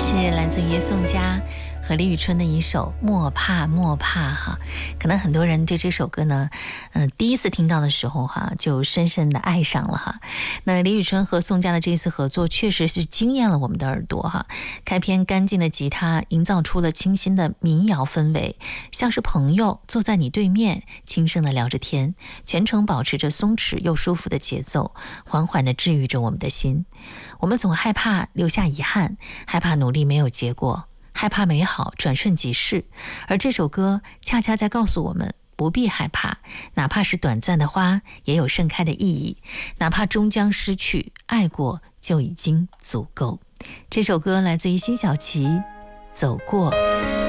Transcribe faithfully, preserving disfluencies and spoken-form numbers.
是来自于宋佳和李宇春的一首《莫怕莫怕》哈。可能很多人对这首歌呢，嗯、呃，第一次听到的时候哈，就深深的爱上了哈。那李宇春和宋佳的这一次合作，确实是惊艳了我们的耳朵哈。开篇干净的吉他，营造出了清新的民谣氛围，像是朋友坐在你对面，轻声的聊着天，全程保持着松弛又舒服的节奏，缓缓的治愈着我们的心。我们总害怕留下遗憾，害怕努力没有结果，害怕美好转瞬即逝，而这首歌恰恰在告诉我们，不必害怕，哪怕是短暂的花，也有盛开的意义，哪怕终将失去，爱过就已经足够。这首歌来自于辛晓琪，走过。